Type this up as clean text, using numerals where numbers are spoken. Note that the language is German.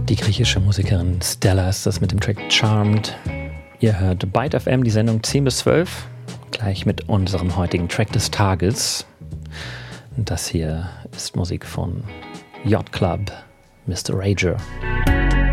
Die griechische Musikerin Stella ist das mit dem Track Charmed. Ihr hört Byte FM, die Sendung 10 bis 12, gleich mit unserem heutigen Track des Tages. Das hier ist Musik von Yacht Club, Mr. Rager.